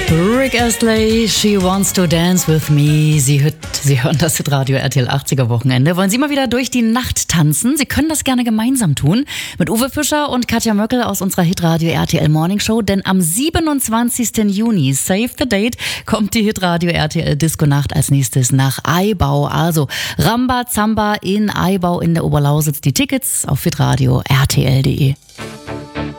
Rick Astley, She Wants to Dance with Me. Sie hören das Hitradio RTL 80er Wochenende. Wollen Sie mal wieder durch die Nacht tanzen? Sie können das gerne gemeinsam tun mit Uwe Fischer und Katja Möckel aus unserer Hitradio RTL Morning Show. Denn am 27. Juni, save the date, kommt die Hitradio RTL Disco Nacht als nächstes nach Aibau. Also Ramba Zamba in Aibau in der Oberlausitz. Die Tickets auf hitradio rtl.de.